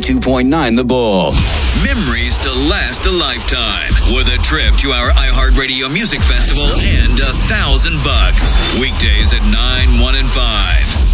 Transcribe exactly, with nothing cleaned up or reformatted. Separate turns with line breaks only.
ninety-two point nine The Bull.
Memories to last a lifetime with a trip to our iHeartRadio Music Festival and a thousand bucks. Weekdays at